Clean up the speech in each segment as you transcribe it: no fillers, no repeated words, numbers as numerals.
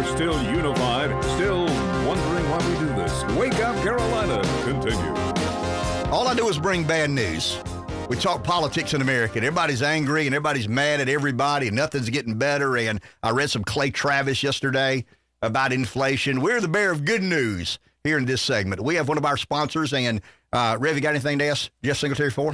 still unified, still wondering why we do this. Wake Up Carolina continues. All I do is bring bad news. We talk politics in America, and everybody's angry, and everybody's mad at everybody, and nothing's getting better. And I read some Clay Travis yesterday about inflation. We're the bearer of good news here in this segment. We have one of our sponsors, and Rev, you got anything to ask Jeff Singletary for?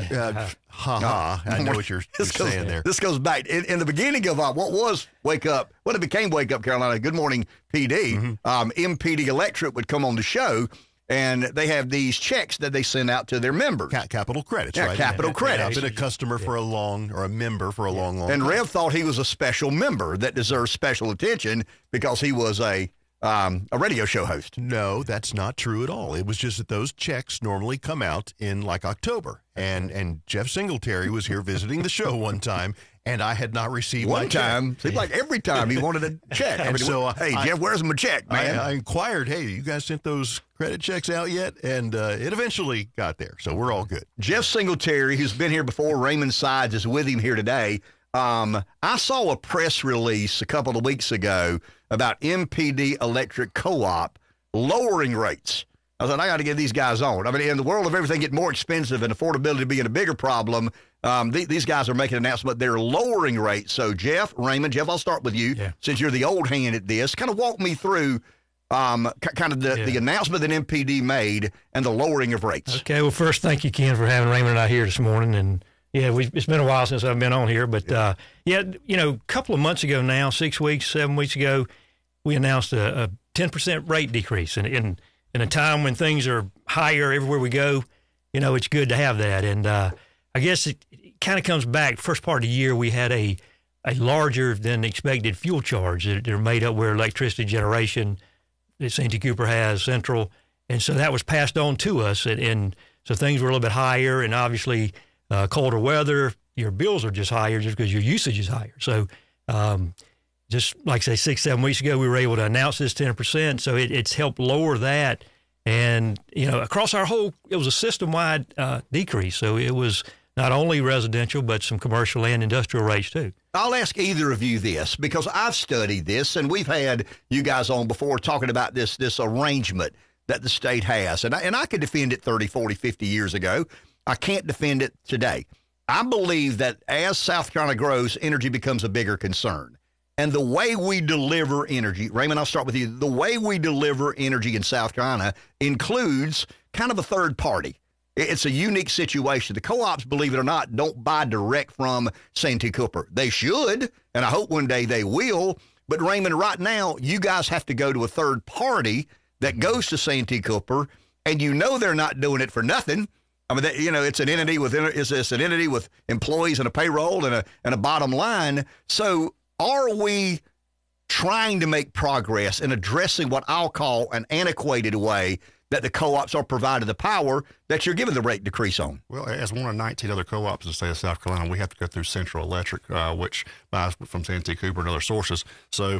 I know what you're saying there. This goes back. In the beginning of what was Wake Up, when it became Wake Up Carolina, Good Morning PD, MPD Electric would come on the show, and they have these checks that they send out to their members. Capital credits, yeah, right? Capital credits. I've been a customer for a member for a long And time. Rev thought he was a special member that deserves special attention because he was a radio show host. No, that's not true at all. It was just that those checks normally come out in like October. And Jeff Singletary was here visiting the show one time, and I had not received One my check. time, seemed like every time he wanted a check. And so hey, Jeff, where's my check, man? I inquired, hey, you guys sent those credit checks out yet? And it eventually got there, so we're all good. Jeff Singletary, who's been here before, Raymond Sides is with him here today. I saw a press release a couple of weeks ago about MPD Electric Co-op lowering rates. I said, I got to get these guys on. I mean, in the world of everything getting more expensive and affordability being a bigger problem, these guys are making an announcement. They're lowering rates. So, Raymond, Jeff, I'll start with you. Yeah. Since you're the old hand at this. Kind of walk me through kind of the announcement that MPD made and the lowering of rates. Okay, well, first, thank you, Ken, for having Raymond and I here this morning. And, yeah, it's been a while since I've been on here. But, a couple of months ago now, 7 weeks ago, we announced a 10% rate decrease. And in a time when things are higher everywhere we go, it's good to have that. And I guess it kind of comes back. First part of the year, we had a larger than expected fuel charge that are made up where electricity generation that Santee Cooper has, Central. And so that was passed on to us. And so things were a little bit higher. And obviously, colder weather, your bills are just higher just because your usage is higher. So just like I say, 6-7 weeks ago, we were able to announce this 10%. So it's helped lower that. And, across our it was a system-wide decrease. So it was not only residential, but some commercial and industrial rates too. I'll ask either of you this because I've studied this, and we've had you guys on before talking about this arrangement that the state has. And I could defend it 30, 40, 50 years ago. I can't defend it today. I believe that as South Carolina grows, energy becomes a bigger concern. And the way we deliver energy, Raymond, I'll start with you. The way we deliver energy in South Carolina includes kind of a third party. It's a unique situation. The co-ops, believe it or not, don't buy direct from Santee Cooper. They should, and I hope one day they will. But Raymond, right now, you guys have to go to a third party that goes to Santee Cooper, and they're not doing it for nothing. I mean, it's an entity with employees and a payroll and a bottom line. So are we trying to make progress in addressing what I'll call an antiquated way that the co-ops are provided the power that you're giving the rate decrease on? Well, as one of 19 other co-ops in the state of South Carolina, we have to go through Central Electric, which buys from Santee Cooper and other sources. So,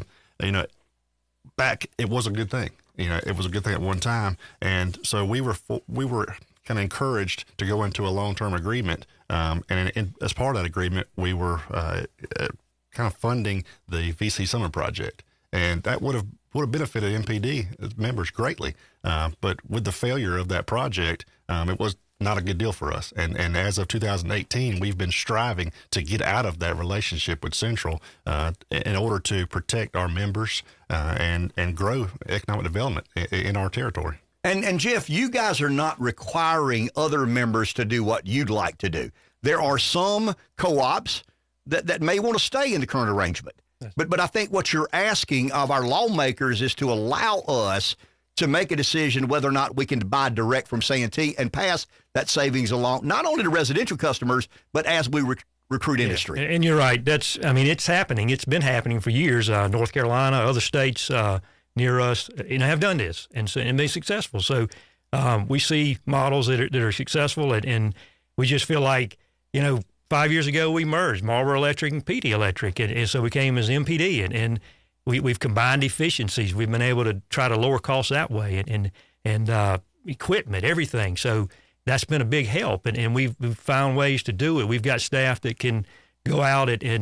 back, it was a good thing. It was a good thing at one time. And so we were kind of encouraged to go into a long-term agreement. And as part of that agreement, we were kind of funding the VC Summer Project. And that would have benefited MPD members greatly. But with the failure of that project, it was not a good deal for us. And as of 2018, we've been striving to get out of that relationship with Central in order to protect our members and grow economic development in our territory. And Jeff, you guys are not requiring other members to do what you'd like to do. There are some co-ops that may want to stay in the current arrangement. But I think what you're asking of our lawmakers is to allow us to make a decision whether or not we can buy direct from Santee and pass that savings along, not only to residential customers, but as we recruit industry. And you're right. It's happening. It's been happening for years. North Carolina, other states near us, have done this and been successful. So we see models that are successful, and we just feel like, 5 years ago we merged Marlboro Electric and PD Electric, and so we came as MPD, and we've combined efficiencies. We've been able to try to lower costs that way, and equipment, everything. So that's been a big help, and we've found ways to do it. We've got staff that can go out and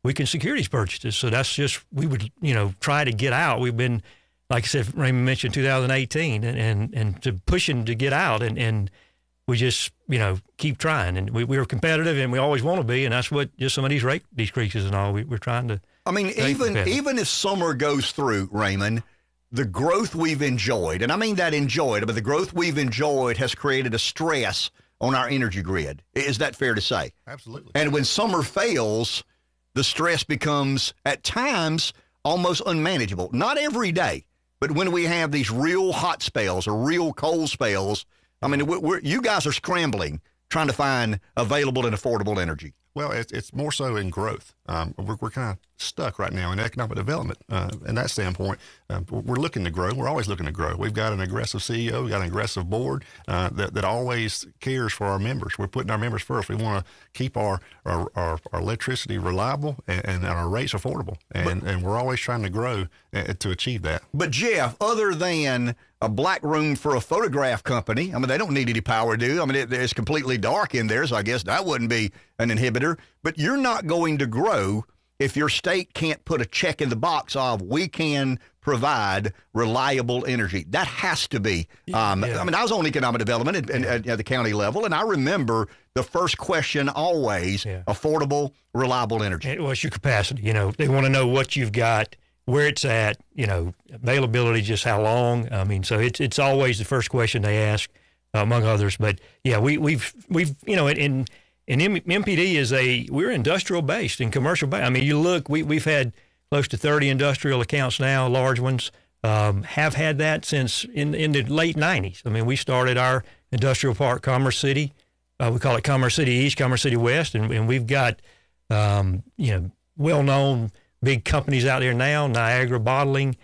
we can secure these purchases. So that's just, we would, try to get out. We've been, like I said, Raymond mentioned 2018 and to pushing to get out and we just, keep trying. And we're competitive and we always want to be. And that's what just some of these rate decreases and all, we're trying to. I mean, even if summer goes through, Raymond, the growth we've enjoyed, and I mean that enjoyed, but the growth we've enjoyed has created a stress on our energy grid. Is that fair to say? Absolutely. And when summer fails, the stress becomes, at times, almost unmanageable. Not every day, but when we have these real hot spells or real cold spells, I mean, you guys are scrambling, trying to find available and affordable energy. Well, it's more so in growth. We're kind of stuck right now in economic development. In that standpoint, we're looking to grow. We're always looking to grow. We've got an aggressive CEO. We've got an aggressive board that always cares for our members. We're putting our members first. We want to keep our electricity reliable and our rates affordable. And we're always trying to grow to achieve that. But, Jeff, other than a black room for a photograph company, I mean, they don't need any power, do? I mean, it's completely dark in there, so I guess that wouldn't be an inhibitor. But you're not going to grow if your state can't put a check in the box of we can provide reliable energy. That has to be. I mean, I was on economic development at the county level, and I remember the first question always, affordable, reliable energy. What's your capacity? They want to know what you've got, where it's at, availability, just how long. I mean, so it's always the first question they ask, among others. But yeah, we've in MPD we're industrial based and commercial based. I mean, you look, we've had close to 30 industrial accounts now, large ones, have had that since in the late 90s. I mean, we started our industrial park, Commerce City. We call it Commerce City East, Commerce City West, and we've got, well-known big companies out there now, Niagara Bottling,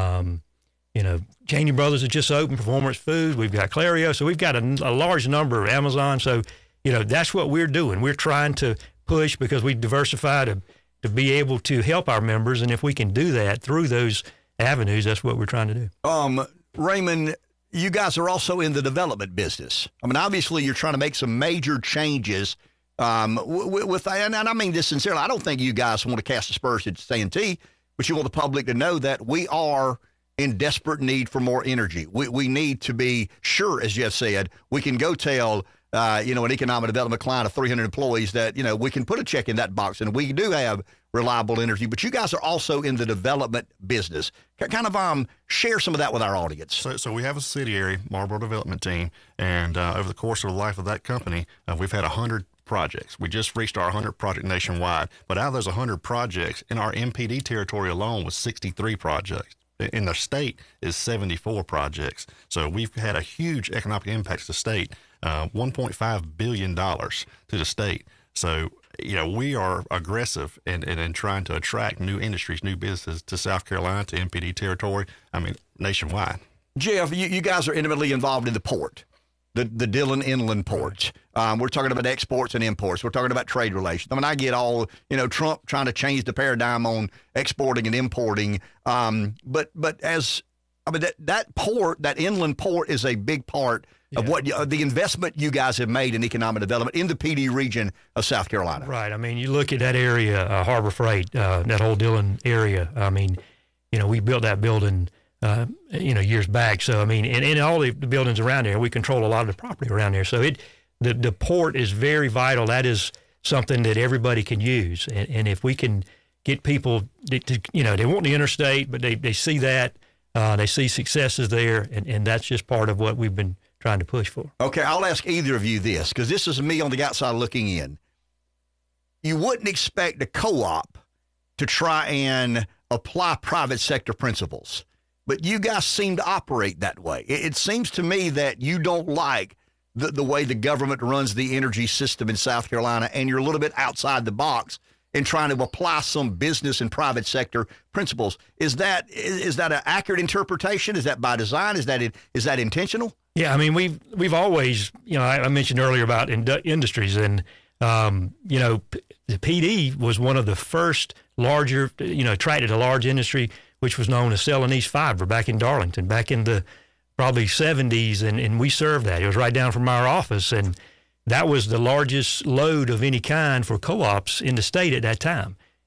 Cheney Brothers has just opened, Performance Foods. We've got Clario. So we've got a large number of Amazon. So, that's what we're doing. We're trying to push because we diversify to be able to help our members. And if we can do that through those avenues, that's what we're trying to do. Raymond, you guys are also in the development business. I mean, obviously you're trying to make some major changes with and I mean this sincerely. I don't think you guys want to cast aspersions at Santee, but you want the public to know that we are in desperate need for more energy. We need to be sure, as Jeff said, we can go tell an economic development client of 300 employees that, we can put a check in that box and we do have reliable energy. But you guys are also in the development business. Kind of share some of that with our audience. So we have a subsidiary, Marlboro Development Team, and over the course of the life of that company, we've had 100 projects. We just reached our 100th project nationwide. But out of those 100 projects, in our MPD territory alone was 63 projects. In the state is 74 projects. So we've had a huge economic impact to the state, $1.5 billion to the state. So, we are aggressive in trying to attract new industries, new businesses to South Carolina, to MPD territory, nationwide. Jeff, you guys are intimately involved in the port, the Dillon Inland Port. We're talking about exports and imports. We're talking about trade relations. I mean, I get all, Trump trying to change the paradigm on exporting and importing. But that port, that inland port is a big part of what the investment you guys have made in economic development in the PD region of South Carolina. Right. I mean, you look at that area, Harbor Freight, that whole Dillon area. I mean, we built that building years back. So, I mean, and all the buildings around there, we control a lot of the property around there. So the port is very vital. That is something that everybody can use. And if we can get people to they want the interstate, but they see that, they see successes there. And that's just part of what we've been trying to push for. Okay, I'll ask either of you this, because this is me on the outside looking in. You wouldn't expect a co-op to try and apply private sector principles, but you guys seem to operate that way. It seems to me that you don't like the way the government runs the energy system in South Carolina, and you're a little bit outside the box in trying to apply some business and private sector principles. Is that an accurate interpretation? Is that by design? Is that intentional? Yeah, I mean, we've always, I mentioned earlier about industries, and the PD was one of the first larger, attracted a large industry, which was known as Celanese Fiber back in Darlington, back in the probably 70s, and we served that. It was right down from our office, and that was the largest load of any kind for co-ops in the state at that time.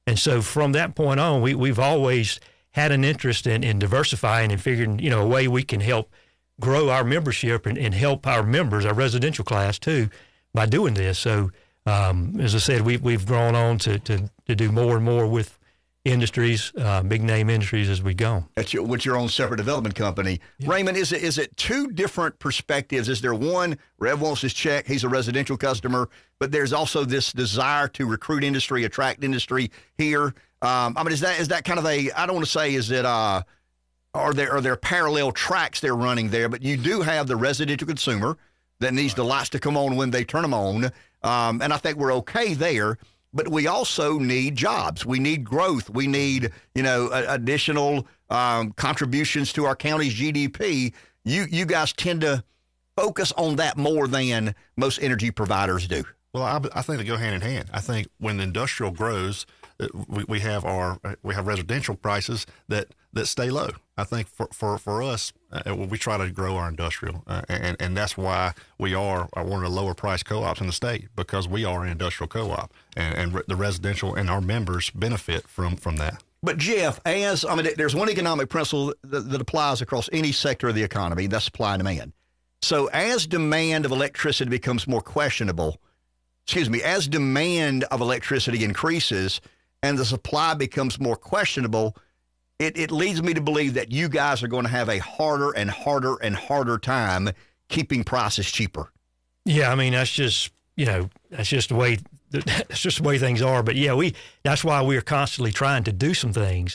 And so from that point on, we've always had an interest in diversifying and figuring, a way we can help grow our membership and help our members, our residential class too, by doing this. So as I said, we've grown on to do more and more with industries, big name industries as we go. With your own separate development company. Yeah. Raymond, is it two different perspectives? Is there one, Rev wants his check, he's a residential customer, but there's also this desire to recruit industry, attract industry here? Is that kind of I don't want to say, is it, are there parallel tracks they're running there, but you do have the residential consumer that needs the lights to come on when they turn them on. And I think we're okay there. But we also need jobs. We need growth. We need, additional contributions to our county's GDP. You guys tend to focus on that more than most energy providers do. Well, I think they go hand in hand. I think when the industrial grows, we have residential prices that stay low. I think for us, we try to grow our industrial, and that's why we are one of the lower price co-ops in the state, because we are an industrial co-op, and the residential and our members benefit from that. But Jeff, there's one economic principle that applies across any sector of the economy, that's supply and demand. So as demand of electricity becomes more questionable, as demand of electricity increases and the supply becomes more questionable, it leads me to believe that you guys are going to have a harder and harder and harder time keeping prices cheaper. Yeah, that's just the way things are. But yeah, that's why we're constantly trying to do some things,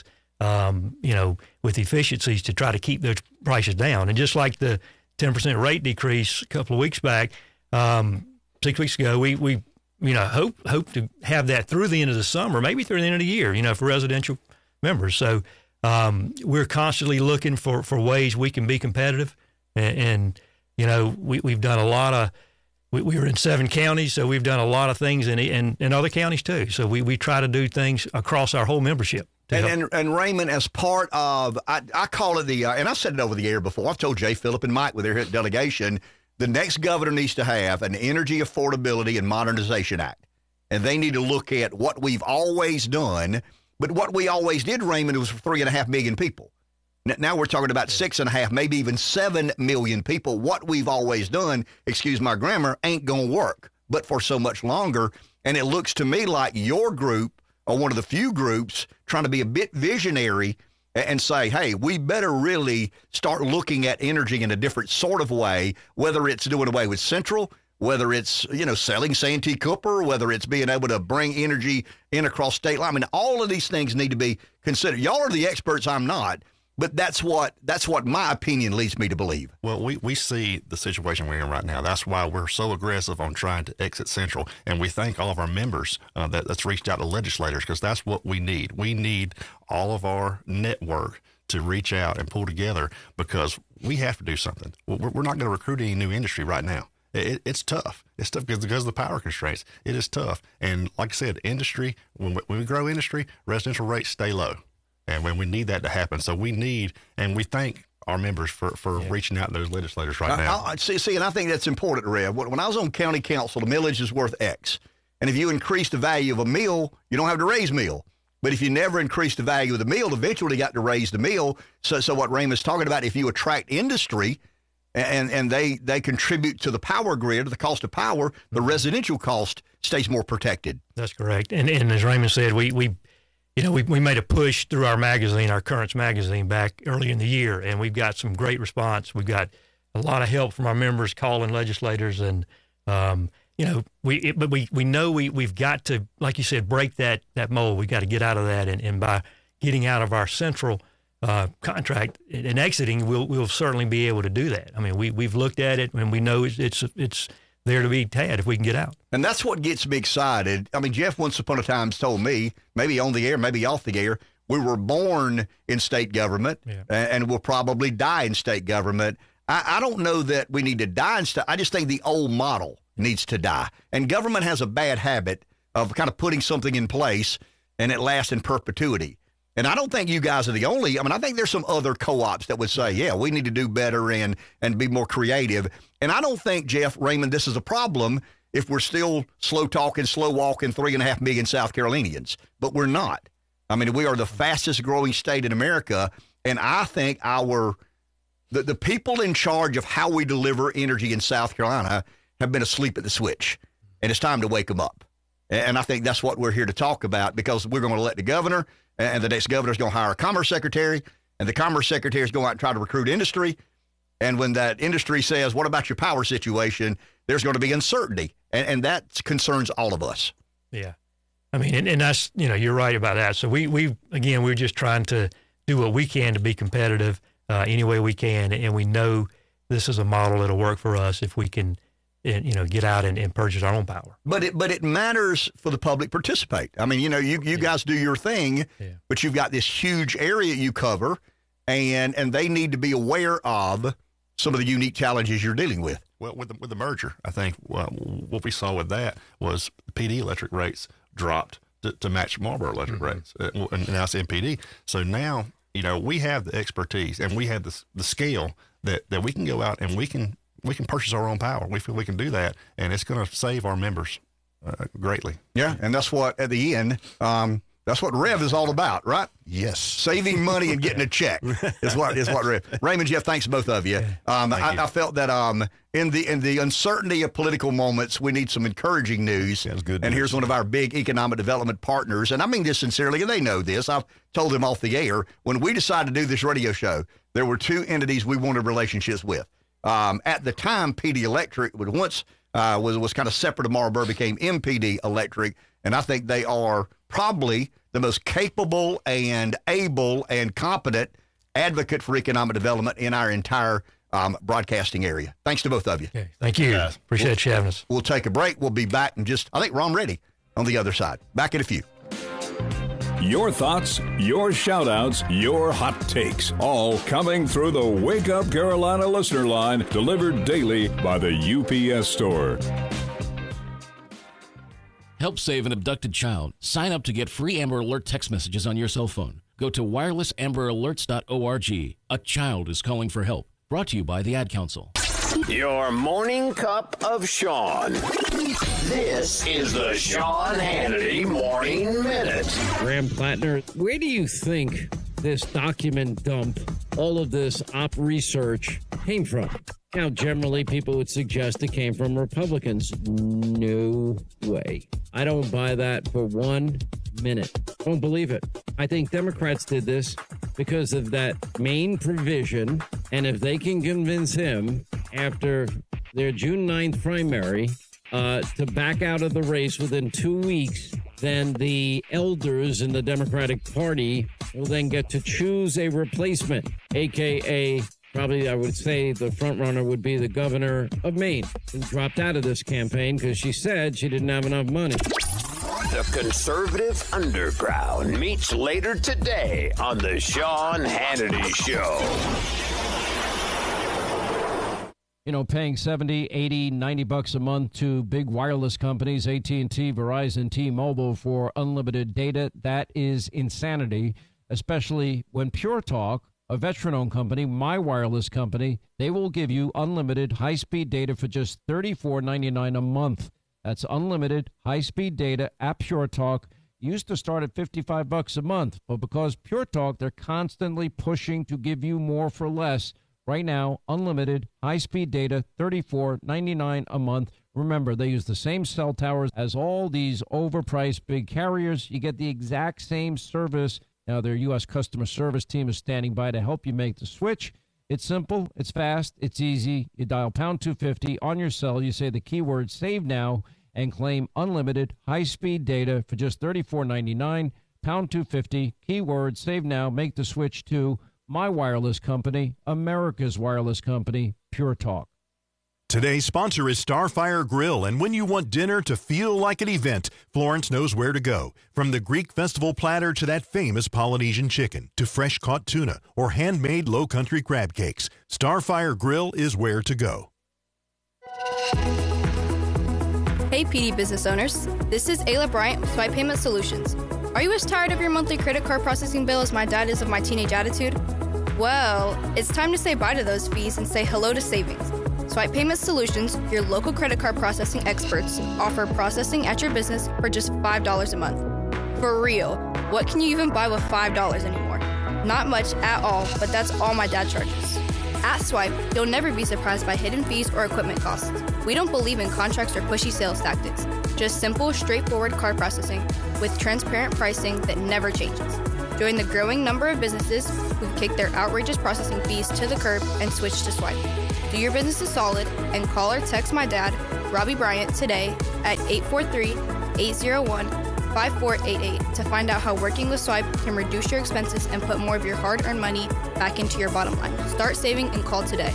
with efficiencies to try to keep those prices down. And just like the 10% rate decrease a couple of weeks back, 6 weeks ago, we hope to have that through the end of the summer, maybe through the end of the year, for residential members. So we're constantly looking for ways we can be competitive. And we've done a lot of, we were in 7 counties, so we've done a lot of things in other counties too. So we try to do things across our whole membership. And Raymond, as part of, I call it and I've said it over the air before, I've told Jay, Phillip, and Mike with their delegation, the next governor needs to have an Energy Affordability and Modernization Act. And they need to look at what we've always done. But what we always did, Raymond, was for 3.5 million people. Now we're talking about 6.5, maybe even 7 million people. What we've always done, excuse my grammar, ain't going to work, but for so much longer. And it looks to me like your group are one of the few groups trying to be a bit visionary and say, hey, we better really start looking at energy in a different sort of way, whether it's doing away with Central, whether it's, selling Santee Cooper, whether it's being able to bring energy in across state line. All of these things need to be considered. Y'all are the experts, I'm not, but that's what my opinion leads me to believe. Well, we see the situation we're in right now. That's why we're so aggressive on trying to exit Central. And we thank all of our members that's reached out to legislators, because that's what we need. We need all of our network to reach out and pull together, because we have to do something. We're not going to recruit any new industry right now. It's tough. It's tough because of the power constraints. It is tough. And like I said, industry, when we grow industry, residential rates stay low. And when we need that to happen. So we need, and we thank our members for reaching out to those legislators right now. See, and I think that's important, Rev. When I was on county council, the millage is worth X. And if you increase the value of a mill, you don't have to raise mill. But if you never increase the value of the mill, eventually you got to raise the mill. So what Raymond's talking about, if you attract industry and they contribute to the power grid, the cost of power, the residential cost stays more protected. That's correct. And as Raymond said, we made a push through our magazine, our Currents magazine, back early in the year, and we've got some great response. We've got a lot of help from our members calling legislators, and we know we've got to, like you said, break that mold. We've got to get out of that, and by getting out of our Central contract and exiting, we'll certainly be able to do that. We've looked at it, and we know it's there to be had if we can get out. And that's what gets me excited. Jeff once upon a time told me, maybe on the air, maybe off the air, we were born in state government and we'll probably die in state government. I don't know that we need to die in state. I just think the old model needs to die. And government has a bad habit of kind of putting something in place and it lasts in perpetuity. And I don't think you guys are the only. I think there's some other co-ops that would say, yeah, we need to do better and be more creative. And I don't think, Jeff, Raymond, this is a problem if we're still slow talking, slow walking 3.5 million South Carolinians, but we're not. I mean, we are the fastest growing state in America, and I think the people in charge of how we deliver energy in South Carolina have been asleep at the switch, and it's time to wake them up. And I think that's what we're here to talk about, because we're going to let the governor, and the next governor is going to hire a commerce secretary, and the commerce secretary is going out and try to recruit industry. And when that industry says, what about your power situation, there's going to be uncertainty. And that concerns all of us. Yeah. I mean, and that's, you're right about that. So we're just trying to do what we can to be competitive any way we can. And we know this is a model that'll work for us if we can, get out and purchase our own power. But it matters for the public to participate. I mean, you guys do your thing, but you've got this huge area you cover, and they need to be aware of some of the unique challenges you're dealing with. Well, with the merger, I think what we saw with that was PD electric rates dropped to match Marlboro electric rates, and now it's MPD. So now, we have the expertise and we have the scale that we can go out and we can purchase our own power. We feel we can do that, and it's going to save our members greatly. Yeah, and that's what, at the end, that's what REV is all about, right? Yes. Saving money and getting a check is what REV. Raymond, Jeff, thanks both of you. I felt that in the uncertainty of political moments, we need some encouraging news. Sounds good. And here's one of our big economic development partners, and I mean this sincerely, and they know this. I've told them off the air. When we decided to do this radio show, there were two entities we wanted relationships with. At the time, PD Electric was kind of separate of Marlboro, became MPD Electric, and I think they are probably the most capable and able and competent advocate for economic development in our entire broadcasting area. Thanks to both of you. Okay, thank you. Appreciate you having us. We'll take a break. We'll be back in I think Ron Ready on the other side. Back in a few. Your thoughts, your shout-outs, your hot takes, all coming through the Wake Up Carolina listener line, delivered daily by the UPS Store. Help save an abducted child. Sign up to get free Amber Alert text messages on your cell phone. Go to wirelessamberAlerts.org. A child is calling for help. Brought to you by the Ad Council. Your morning cup of Sean. This is the Sean Hannity Morning Minute. Graham Plattner, where do you think this document dump, all of this op research came from? Now, generally, people would suggest it came from Republicans. No way. I don't buy that for 1 minute. Don't believe it. I think Democrats did this because of that main provision, and if they can convince him after their June 9th primary to back out of the race within 2 weeks, then the elders in the Democratic Party will then get to choose a replacement, a.k.a. probably I would say the front runner would be the governor of Maine, who dropped out of this campaign because she said she didn't have enough money. The conservative underground meets later today on the Sean Hannity Show. Paying $70, $80, $90 a month to big wireless companies, AT&T, Verizon, T-Mobile for unlimited data, that is insanity, especially when Pure Talk, a veteran-owned company, my wireless company, they will give you unlimited high-speed data for just $34.99 a month. That's unlimited high-speed data at Pure Talk. Used to start at $55 a month, but because Pure Talk, they're constantly pushing to give you more for less. Right now, unlimited high-speed data, $34.99 a month. Remember, they use the same cell towers as all these overpriced big carriers. You get the exact same service. Now, their U.S. customer service team is standing by to help you make the switch. It's simple, it's fast, it's easy. You dial pound 250 on your cell. You say the keyword save now and claim unlimited high-speed data for just $34.99. Pound 250, keyword save now. Make the switch to my wireless company, America's wireless company, Pure Talk. Today's sponsor is Starfire Grill, and when you want dinner to feel like an event, Florence knows where to go. From the Greek festival platter to that famous Polynesian chicken, to fresh-caught tuna or handmade low-country crab cakes, Starfire Grill is where to go. Hey PD business owners, this is Ayla Bryant with Swipe Payment Solutions. Are you as tired of your monthly credit card processing bill as my dad is of my teenage attitude? Well, it's time to say bye to those fees and say hello to savings. Swipe Payment Solutions, your local credit card processing experts, offer processing at your business for just $5 a month. For real, what can you even buy with $5 anymore? Not much at all, but that's all my dad charges. At Swipe, you'll never be surprised by hidden fees or equipment costs. We don't believe in contracts or pushy sales tactics. Just simple, straightforward card processing with transparent pricing that never changes. Join the growing number of businesses who've kicked their outrageous processing fees to the curb and switched to Swipe. Do your business a solid and call or text my dad, Robbie Bryant, today at 843-801-5488 to find out how working with Swipe can reduce your expenses and put more of your hard-earned money back into your bottom line. Start saving and call today.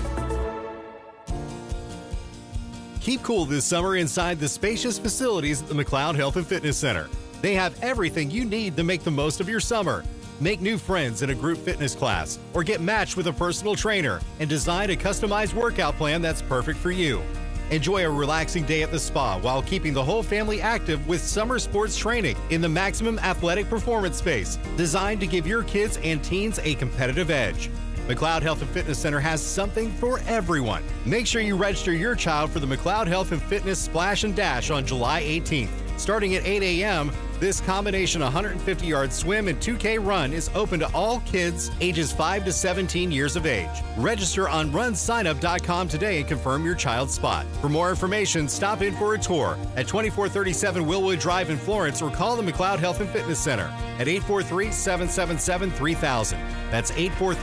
Keep cool this summer inside the spacious facilities at the McLeod Health and Fitness Center. They have everything you need to make the most of your summer. Make new friends in a group fitness class or get matched with a personal trainer and design a customized workout plan that's perfect for you. Enjoy a relaxing day at the spa while keeping the whole family active with summer sports training in the Maximum Athletic Performance Space, designed to give your kids and teens a competitive edge. McLeod Health and Fitness Center has something for everyone. Make sure you register your child for the McLeod Health and Fitness Splash and Dash on July 18th. Starting at 8 a.m., this combination 150-yard swim and 2K run is open to all kids ages 5 to 17 years of age. Register on runsignup.com today and confirm your child's spot. For more information, stop in for a tour at 2437 Willwood Drive in Florence or call the McLeod Health and Fitness Center at 843-777-3000. That's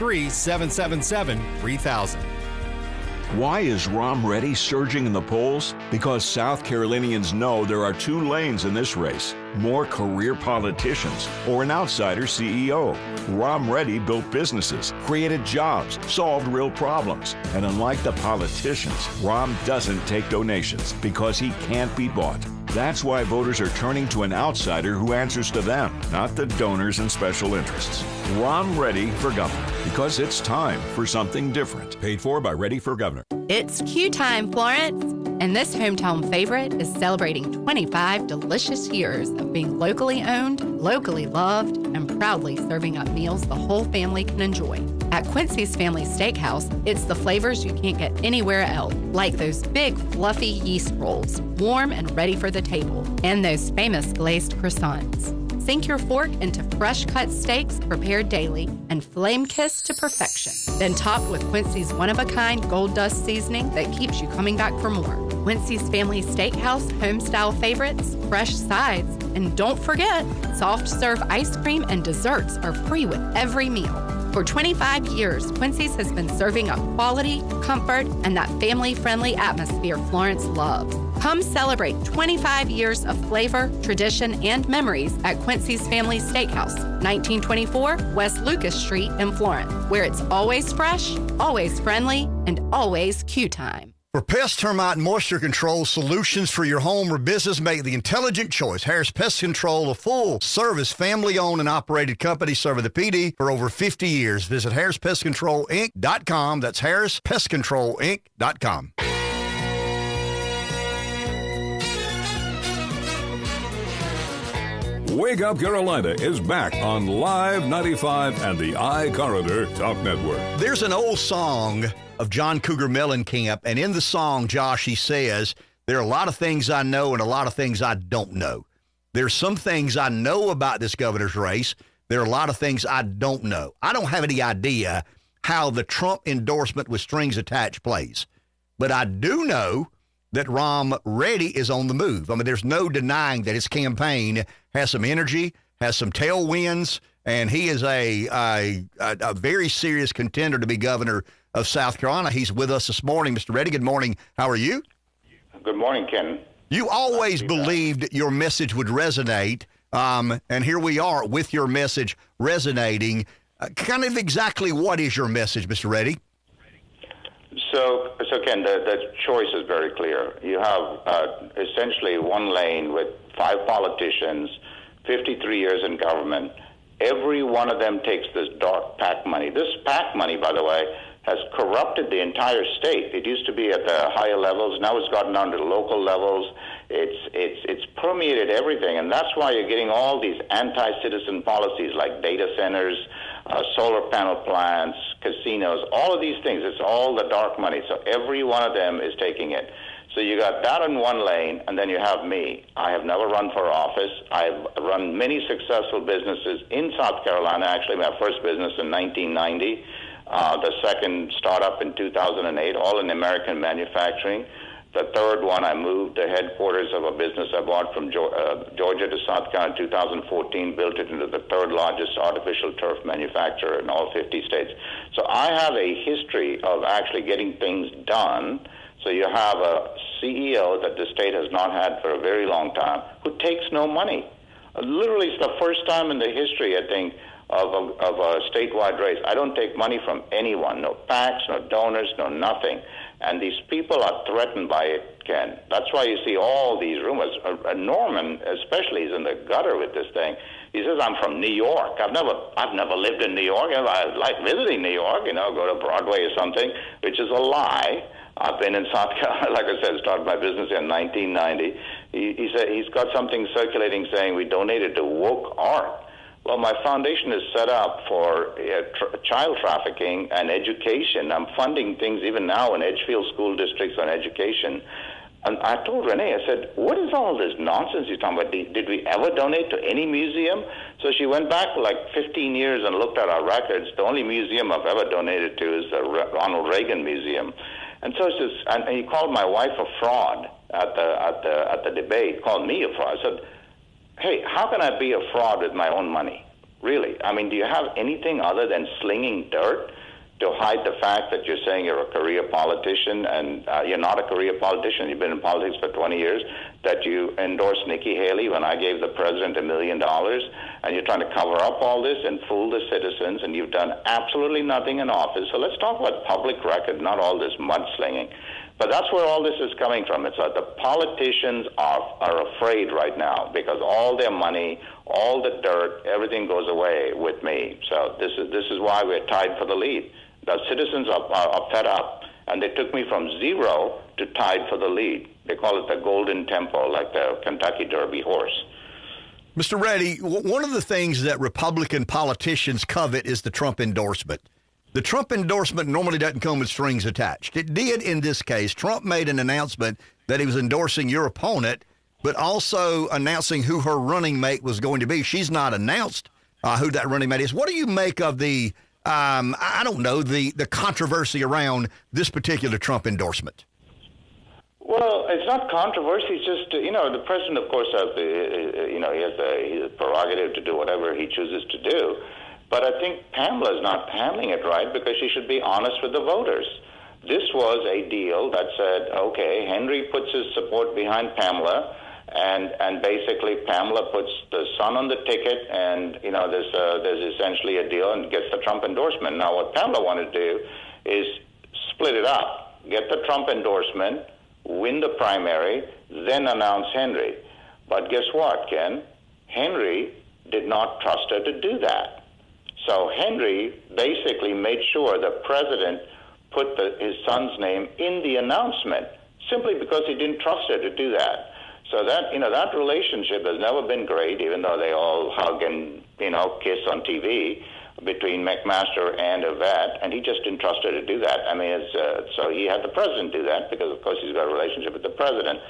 843-777-3000. Why is Rom Ready surging in the polls? Because South Carolinians know there are two lanes in this race: more career politicians or an outsider CEO. Rom Ready built businesses, created jobs, solved real problems. And unlike the politicians, Rom doesn't take donations because he can't be bought. That's why voters are turning to an outsider who answers to them, not the donors and special interests. Rom Ready for Governor, because it's time for something different. Paid for by Ready for Governor. It's Q time, Florence, and this hometown favorite is celebrating 25 delicious years of being locally owned, locally loved, and proudly serving up meals the whole family can enjoy. At Quincy's Family Steakhouse, it's the flavors you can't get anywhere else, like those big, fluffy yeast rolls, warm and ready for the table, and those famous glazed croissants. Sink your fork into fresh-cut steaks prepared daily and flame-kissed to perfection. Then topped with Quincy's one-of-a-kind gold dust seasoning that keeps you coming back for more. Quincy's Family Steakhouse home-style favorites, fresh sides, and don't forget, soft-serve ice cream and desserts are free with every meal. For 25 years, Quincy's has been serving up quality, comfort, and that family-friendly atmosphere Florence loves. Come celebrate 25 years of flavor, tradition, and memories at Quincy's Family Steakhouse, 1924 West Lucas Street in Florence, where it's always fresh, always friendly, and always Q time. For pest, termite, and moisture control solutions for your home or business, make the intelligent choice. Harris Pest Control, a full-service, family-owned and operated company serving the PD for over 50 years. Visit HarrisPestControlInc.com. That's HarrisPestControlInc.com. Wake Up Carolina is back on Live 95 and the iCorridor Talk Network. There's an old song of John Cougar Mellencamp, and in the song, Josh, he says, there are a lot of things I know and a lot of things I don't know. There's some things I know about this governor's race. There are a lot of things I don't know. I don't have any idea how the Trump endorsement with strings attached plays, but I do know that Rom Ready is on the move. I mean, there's no denying that his campaign has some energy, has some tailwinds, and he is a very serious contender to be governor of South Carolina. He's with us this morning. Mr. Ready, good morning. How are you? Good morning, Ken. You always believed your message would resonate, and here we are with your message resonating. Kind of exactly what is your message, Mr. Ready? So Ken, the choice is very clear. You have essentially one lane with 5 politicians, 53 years in government. Every one of them takes this dark PAC money. This PAC money, by the way, has corrupted the entire state. It used to be at the higher levels. Now it's gotten down to the local levels. It's permeated everything, and that's why you're getting all these anti-citizen policies like data centers, solar panel plants, casinos, all of these things. It's all the dark money. So every one of them is taking it. So you got that in one lane, and then you have me. I have never run for office. I've run many successful businesses in South Carolina. Actually, my first business in 1990, the second startup in 2008, all in American manufacturing. The third one, I moved the headquarters of a business I bought from Georgia to South Carolina in 2014, built it into the third largest artificial turf manufacturer in all 50 states. So I have a history of actually getting things done. So you have a CEO that the state has not had for a very long time who takes no money. Literally, it's the first time in the history, I think, of a statewide race. I don't take money from anyone, no PACs, no donors, no nothing. And these people are threatened by it, Ken. That's why you see all these rumors. Norman, especially, is in the gutter with this thing. He says, I'm from New York. I've never lived in New York. I like visiting New York, go to Broadway or something, which is a lie. I've been in South Carolina, like I said, started my business in 1990. He said he's got something circulating saying we donated to woke art. Well, my foundation is set up for child trafficking and education. I'm funding things even now in Edgefield school districts on education. And I told Renee, I said, what is all this nonsense you're talking about? Did we ever donate to any museum? So she went back for like 15 years and looked at our records. The only museum I've ever donated to is the Ronald Reagan Museum. And so it's just, and he called my wife a fraud at the debate. He called me a fraud. I said, hey, how can I be a fraud with my own money? Really? I mean, do you have anything other than slinging dirt to hide the fact that you're saying you're a career politician and you're not a career politician? You've been in politics for 20 years, that you endorsed Nikki Haley when I gave the president $1 million, and you're trying to cover up all this and fool the citizens, and you've done absolutely nothing in office. So let's talk about public record, not all this mudslinging. But that's where all this is coming from. It's like the politicians are afraid right now because all their money, all the dirt, everything goes away with me. So this is why we're tied for the lead. The citizens are fed up, and they took me from 0 to tied for the lead. They call it the Golden Tempo, like the Kentucky Derby horse. Mr. Reddy, one of the things that Republican politicians covet is the Trump endorsement. The Trump endorsement normally doesn't come with strings attached. It did in this case. Trump made an announcement that he was endorsing your opponent, but also announcing who her running mate was going to be. She's not announced who that running mate is. What do you make of the, the controversy around this particular Trump endorsement? Well, it's not controversy. It's just, the president, of course, has he has the prerogative to do whatever he chooses to do. But I think Pamela's not handling it right because she should be honest with the voters. This was a deal that said, okay, Henry puts his support behind Pamela, and basically Pamela puts the son on the ticket, and there's essentially a deal and gets the Trump endorsement. Now, what Pamela wanted to do is split it up, get the Trump endorsement, win the primary, then announce Henry. But guess what, Ken? Henry did not trust her to do that. So Henry basically made sure the president put his son's name in the announcement simply because he didn't trust her to do that. So that relationship has never been great, even though they all hug and kiss on TV between McMaster and Yvette, and he just didn't trust her to do that. I mean, so he had the president do that because, of course, he's got a relationship with the president,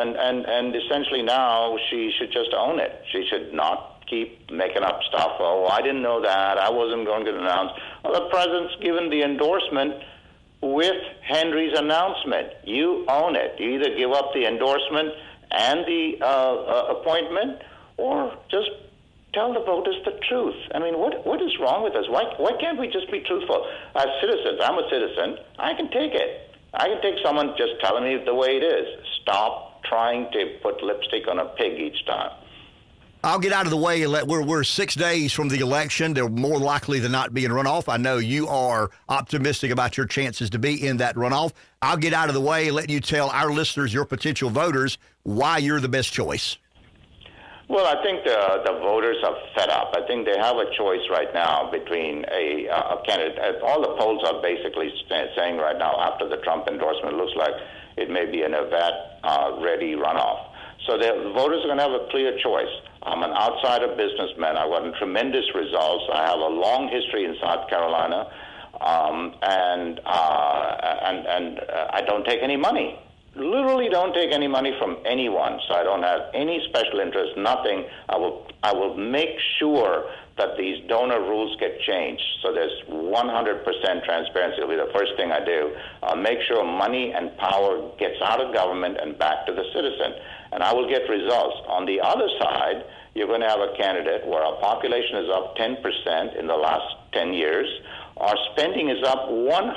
and essentially now she should just own it. She should not keep making up stuff. Oh, I didn't know that. I wasn't going to announce. Well, the president's given the endorsement with Henry's announcement. You own it. You either give up the endorsement and the appointment, or just tell the voters the truth. I mean, what is wrong with us? Why can't we just be truthful? As citizens, I'm a citizen. I can take it. I can take someone just telling me the way it is. Stop trying to put lipstick on a pig each time. I'll get out of the way and we're 6 days from the election. They're more likely than not be in runoff. I know you are optimistic about your chances to be in that runoff. I'll get out of the way and let you tell our listeners, your potential voters, why you're the best choice. Well, I think the voters are fed up. I think they have a choice right now between a candidate. All the polls are basically saying right now, after the Trump endorsement, it looks like it may be an Yvette-ready runoff. So the voters are going to have a clear choice. I'm an outsider businessman. I've gotten tremendous results. I have a long history in South Carolina, and I don't take any money. Literally don't take any money from anyone. So I don't have any special interest, nothing. I will make sure that these donor rules get changed. So there's 100% transparency. It'll be the first thing I do. I'll make sure money and power gets out of government and back to the citizen. And I will get results. On the other side, you're going to have a candidate where our population is up 10% in the last 10 years. Our spending is up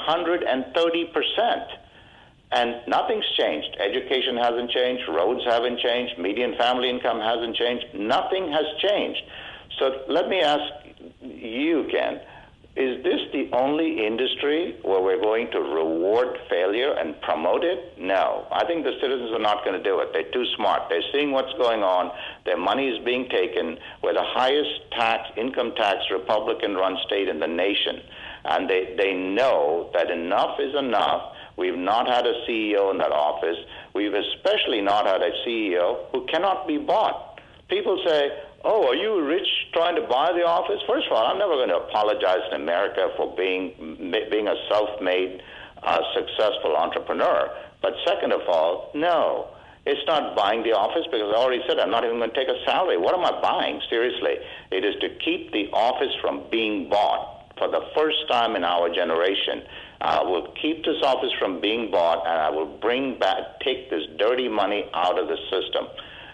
130%. And nothing's changed. Education hasn't changed. Roads haven't changed. Median family income hasn't changed. Nothing has changed. So let me ask you, Ken, is this the only industry where we're going to reward failure and promote it? No. I think the citizens are not going to do it. They're too smart. They're seeing what's going on. Their money is being taken. We're the highest income tax Republican-run state in the nation. And they know that enough is enough. We've not had a CEO in that office. We've especially not had a CEO who cannot be bought. People say, oh, are you rich trying to buy the office? First of all, I'm never going to apologize in America for being a self-made, successful entrepreneur. But second of all, no. It's not buying the office because I already said I'm not even going to take a salary. What am I buying? Seriously. It is to keep the office from being bought for the first time in our generation. I will keep this office from being bought, and I will take this dirty money out of the system.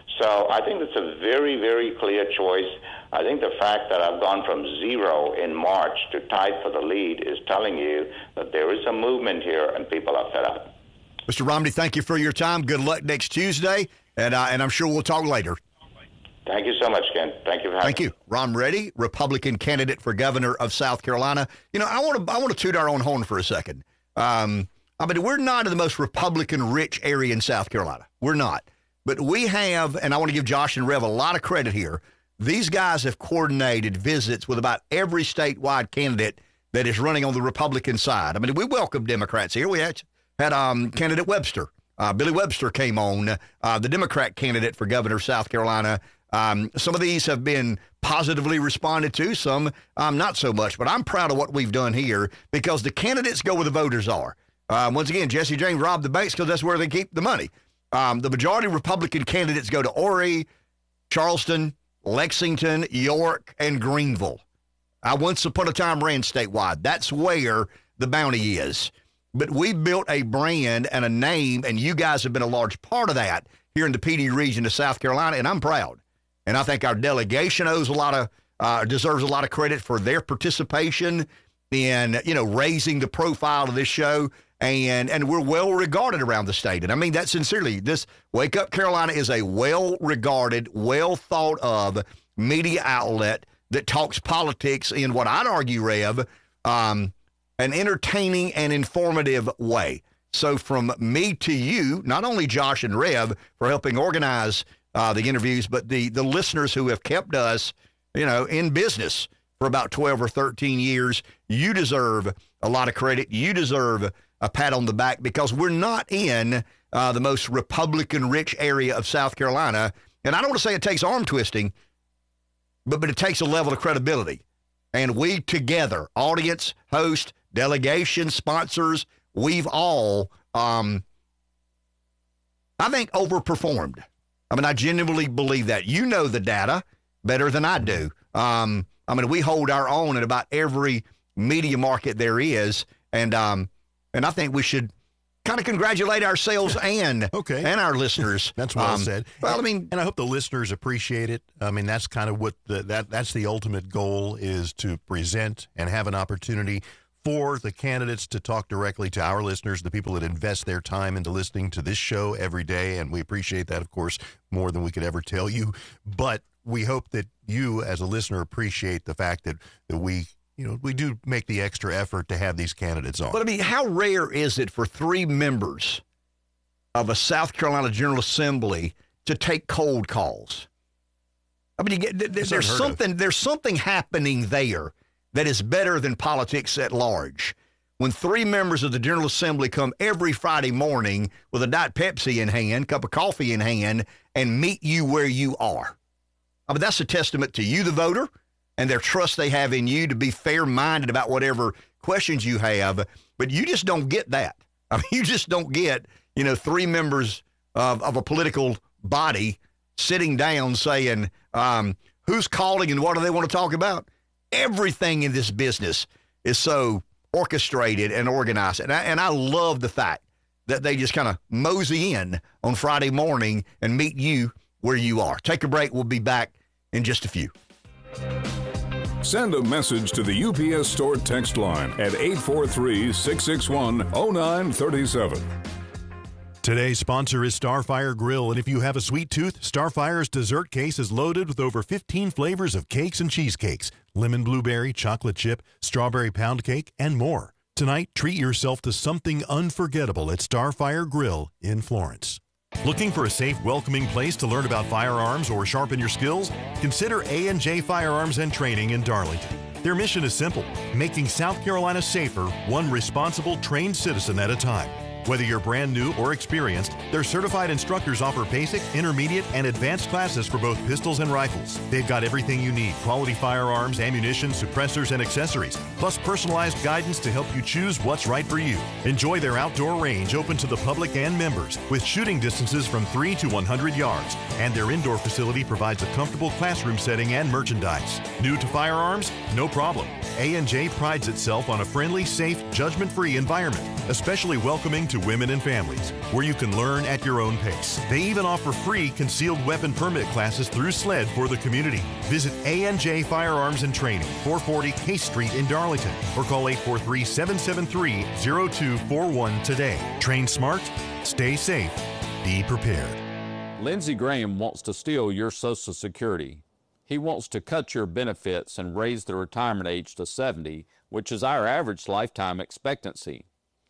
So I think it's a very, very clear choice. I think the fact that I've gone from 0 in March to tied for the lead is telling you that there is a movement here and people are fed up. Mr. Romney, thank you for your time. Good luck next Tuesday, and I'm sure we'll talk later. Thank you so much, Ken. Thank you for having me. Thank you. Rom Reddy, Republican candidate for governor of South Carolina. You know, I want to toot our own horn for a second. I mean, we're not in the most Republican-rich area in South Carolina. We're not. But we have, and I want to give Josh and Rev a lot of credit here, these guys have coordinated visits with about every statewide candidate that is running on the Republican side. I mean, we welcome Democrats here. We had candidate Webster. Billy Webster came on, the Democrat candidate for governor of South Carolina. Some of these have been positively responded to, some not so much. But I'm proud of what we've done here because the candidates go where the voters are. Once again, Jesse James robbed the banks because that's where they keep the money. The majority of Republican candidates go to Horry, Charleston, Lexington, York, and Greenville. I once upon a time ran statewide. That's where the bounty is. But we built a brand and a name, and you guys have been a large part of that here in the PD region of South Carolina, and I'm proud. And I think our delegation deserves a lot of credit for their participation in, raising the profile of this show. And we're well regarded around the state. And I mean that sincerely. This Wake Up Carolina is a well regarded, well thought of media outlet that talks politics in what I'd argue, Rev, an entertaining and informative way. So from me to you, not only Josh and Rev for helping organize the interviews, but the listeners who have kept us, in business for about 12 or 13 years, you deserve a lot of credit. You deserve a pat on the back because we're not in the most Republican-rich area of South Carolina. And I don't want to say it takes arm twisting, but it takes a level of credibility. And we together, audience, host, delegation, sponsors, we've all, I think, overperformed. I mean, I genuinely believe that. You know the data better than I do. We hold our own in about every media market there is. And I think we should kind of congratulate ourselves and our listeners. That's well said. Well, and I hope the listeners appreciate it. I mean, that's kind of what that's the ultimate goal is to present and have an opportunity for the candidates to talk directly to our listeners, the people that invest their time into listening to this show every day. And we appreciate that, of course, more than we could ever tell you. But we hope that you as a listener appreciate the fact that we do make the extra effort to have these candidates on. But I mean, how rare is it for 3 members of a South Carolina General Assembly to take cold calls? I mean, there's something happening there that is better than politics at large. when 3 members of the General Assembly come every Friday morning with a Diet Pepsi in hand, cup of coffee in hand, and meet you where you are. I mean, that's a testament to you, the voter, and their trust they have in you to be fair-minded about whatever questions you have. But you just don't get that. I mean, you just don't get, 3 members of a political body sitting down saying, who's calling and what do they want to talk about? Everything in this business is so orchestrated and organized. And I love the fact that they just kind of mosey in on Friday morning and meet you where you are. Take a break. We'll be back in just a few. Send a message to the UPS Store text line at 843-661-0937. Today's sponsor is Starfire Grill, and if you have a sweet tooth, Starfire's dessert case is loaded with over 15 flavors of cakes and cheesecakes, lemon blueberry, chocolate chip, strawberry pound cake, and more. Tonight, treat yourself to something unforgettable at Starfire Grill in Florence. Looking for a safe, welcoming place to learn about firearms or sharpen your skills? Consider A&J Firearms and Training in Darlington. Their mission is simple, making South Carolina safer, one responsible, trained citizen at a time. Whether you're brand new or experienced, their certified instructors offer basic, intermediate, and advanced classes for both pistols and rifles. They've got everything you need: quality firearms, ammunition, suppressors, and accessories, plus personalized guidance to help you choose what's right for you. Enjoy their outdoor range open to the public and members, with shooting distances from 3 to 100 yards. And their indoor facility provides a comfortable classroom setting and merchandise. New to firearms? No problem. A&J prides itself on a friendly, safe, judgment-free environment, especially welcoming to women and families, where you can learn at your own pace. They even offer free concealed weapon permit classes through SLED for the community. Visit A&J Firearms and Training, 440 Case Street in Darlington, or call 843-773-0241 today. Train smart, stay safe, be prepared. Lindsey Graham wants to steal your Social Security. He wants to cut your benefits and raise the retirement age to 70, which is our average lifetime expectancy.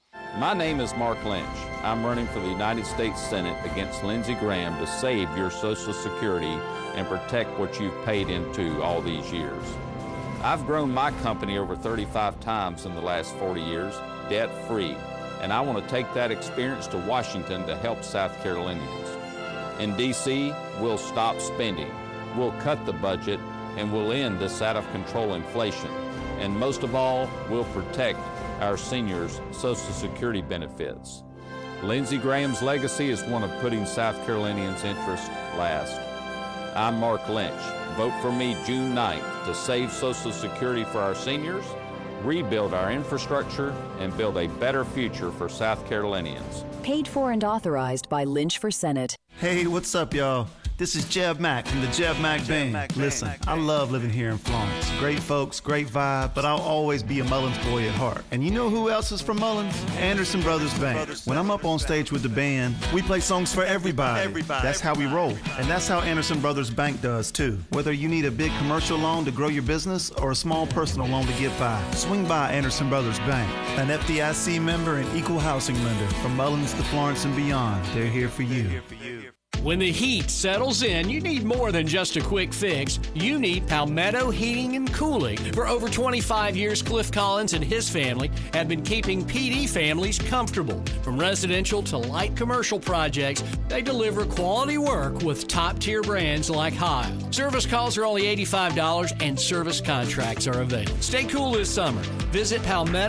My name is Mark Lynch. I'm running for the United States Senate against Lindsey Graham to save your Social Security and protect what you've paid into all these years. I've grown my company over 35 times in the last 40 years, debt-free, and I want to take that experience to Washington to help South Carolinians. In D.C., we'll stop spending, we'll cut the budget, and we'll end this out-of-control inflation. And most of all, we'll protect our seniors' Social Security benefits. Lindsey Graham's legacy is one of putting South Carolinians' interests last. I'm Mark Lynch. Vote for me June 9th to save Social Security for our seniors, rebuild our infrastructure, and build a better future for South Carolinians. Paid for and authorized by Lynch for Senate. Hey, what's up, y'all? This is Jeb Mack from the Jeb Mack Band. Listen, I love living here in Florence. Great folks, great vibe, but I'll always be a Mullins boy at heart. And you know who else is from Mullins? Anderson Brothers Band. When I'm up on stage with the band, we play songs for everybody. That's how we roll. And that's how Anderson Brothers Bank does, too. Whether you need a big commercial loan to grow your business or a small personal loan to get by, swing by Anderson Brothers Bank. An FDIC member and equal housing lender. From Mullins to Florence and beyond, they're here for you. When the heat settles in, you need more than just a quick fix. You need Palmetto Heating and Cooling. For over 25 years, Cliff Collins and his family have been keeping PD families comfortable. From residential to light commercial projects, they deliver quality work with top-tier brands like Heil. Service calls are only $85 and service contracts are available. Stay cool this summer. Visit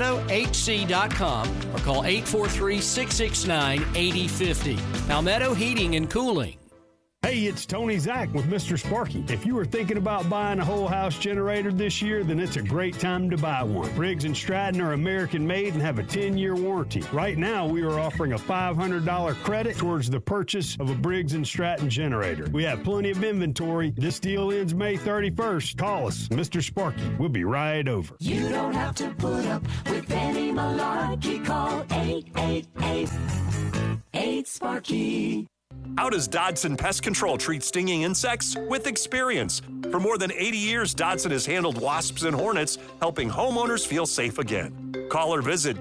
PalmettoHC.com or call 843-669-8050. Palmetto Heating and Cooling. Hey, it's Tony Zach with Mr. Sparky. If you are thinking about buying a whole house generator this year, then it's a great time to buy one. Briggs & Stratton are American made and have a 10-year warranty. Right now, we are offering a $500 credit towards the purchase of a Briggs & Stratton generator. We have plenty of inventory. This deal ends May 31st. Call us, Mr. Sparky. We'll be right over. You don't have to put up with any malarkey. Call 888-8-SPARKY. How does Dodson Pest Control treat stinging insects? With experience. For more than 80 years, Dodson has handled wasps and hornets, helping homeowners feel safe again. Call or visit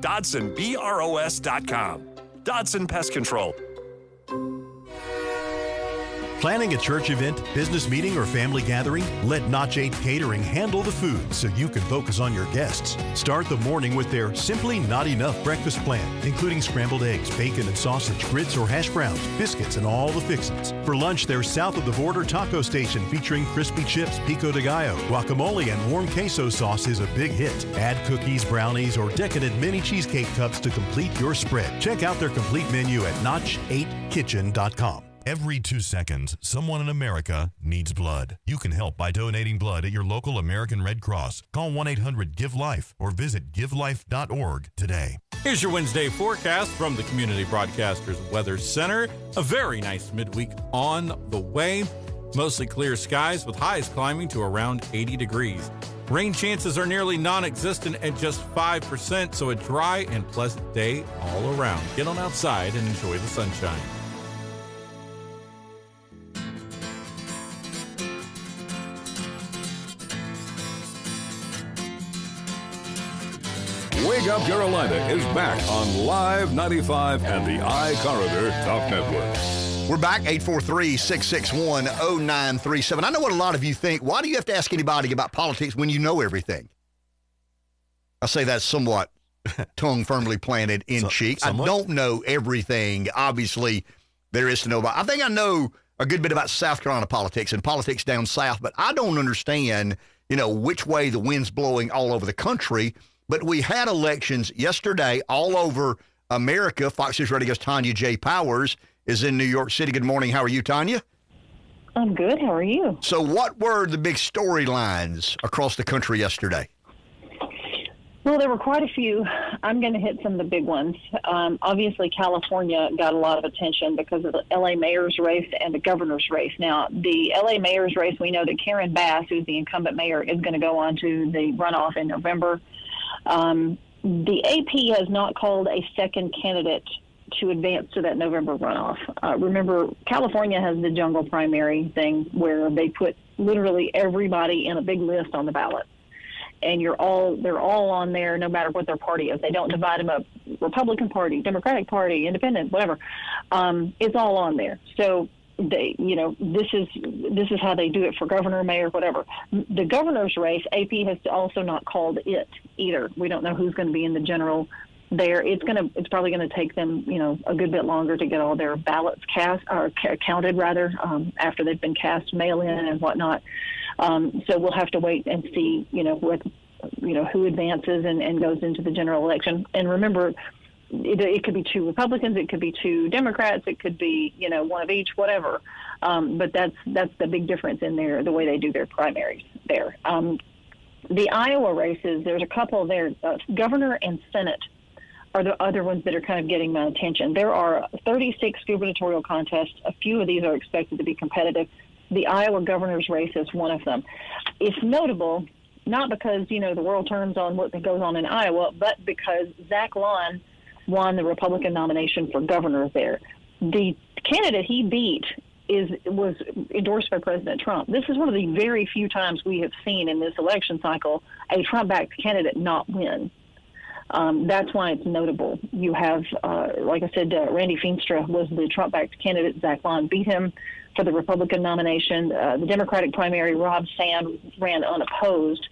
DodsonBROS.com. Dodson Pest Control. Planning a church event, business meeting, or family gathering? Let Notch 8 Catering handle the food so you can focus on your guests. Start the morning with their Simply Not Enough breakfast plan, including scrambled eggs, bacon and sausage, grits or hash browns, biscuits, and all the fixins. For lunch, their South of the Border Taco Station featuring crispy chips, pico de gallo, guacamole, and warm queso sauce is a big hit. Add cookies, brownies, or decadent mini cheesecake cups to complete your spread. Check out their complete menu at notch8kitchen.com. Every 2 seconds, someone in America needs blood. You can help by donating blood at your local American Red Cross. Call 1-800-GIVE-LIFE or visit givelife.org today. Here's your Wednesday forecast from the Community Broadcasters Weather Center. A very nice midweek on the way. Mostly clear skies with highs climbing to around 80 degrees. Rain chances are nearly non-existent at just 5%, so a dry and pleasant day all around. Get on outside and enjoy the sunshine. Wake Up Carolina is back on Live 95 and the iCorridor Talk Network. We're back, 843-661-0937. I know what a lot of you think. Why do you have to ask anybody about politics when you know everything? I say that's somewhat tongue firmly planted in cheek. I don't know everything, obviously, there is to know about. I think I know a good bit about South Carolina politics and politics down south, but I don't understand, which way the wind's blowing all over the country. But we had elections yesterday all over America. Fox News Radio's Tanya J. Powers is in New York City. Good morning. How are you, Tanya? I'm good. How are you? So what were the big storylines across the country yesterday? Well, there were quite a few. I'm going to hit some of the big ones. Obviously, California got a lot of attention because of the L.A. mayor's race and the governor's race. Now, the L.A. mayor's race, we know that Karen Bass, who's the incumbent mayor, is going to go on to the runoff in November. The AP has not called a second candidate to advance to that November runoff. Remember, California has the jungle primary thing where they put literally everybody in a big list on the ballot. And they're all on there no matter what their party is. They don't divide them up, Republican Party, Democratic Party, Independent, whatever. It's all on there. So this is how they do it for governor, mayor, whatever. The governor's race, AP has also not called it either. We don't know who's going to be in the general there. It's probably going to take them, a good bit longer to get all their ballots counted after they've been cast mail in and whatnot. So we'll have to wait and see, who advances and goes into the general election. And remember, it could be two Republicans, it could be two Democrats, it could be, one of each, whatever. But that's the big difference in the way they do their primaries there. The Iowa races, there's a couple there. Governor and Senate are the other ones that are kind of getting my attention. There are 36 gubernatorial contests. A few of these are expected to be competitive. The Iowa governor's race is one of them. It's notable, not because, the world turns on what goes on in Iowa, but because Zach Lawn won the Republican nomination for governor there. The candidate he beat was endorsed by President Trump. This is one of the very few times we have seen in this election cycle a Trump-backed candidate not win. That's why it's notable. You have, like I said, Randy Feenstra was the Trump-backed candidate. Zach Lawn beat him for the Republican nomination. The Democratic primary, Rob Sand ran unopposed.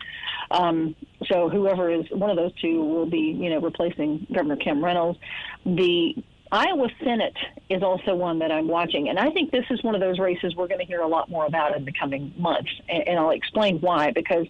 So whoever is one of those two will be, replacing Governor Kim Reynolds. The Iowa Senate is also one that I'm watching, and I think this is one of those races we're going to hear a lot more about in the coming months, and I'll explain why, because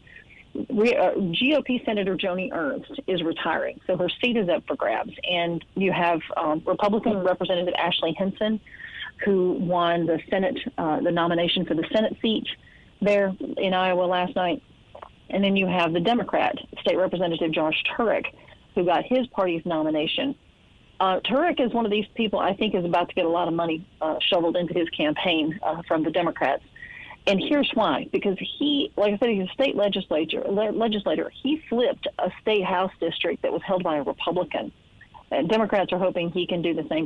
GOP Senator Joni Ernst is retiring, so her seat is up for grabs, and you have Republican Representative Ashley Henson, who won the Senate, the nomination for the Senate seat there in Iowa last night. And then you have the Democrat, State Representative Josh Turek, who got his party's nomination. Turek is one of these people I think is about to get a lot of money shoveled into his campaign from the Democrats. And here's why. Because he, like I said, he's a state legislator. He flipped a state house district that was held by a Republican. Democrats are hoping he can do the same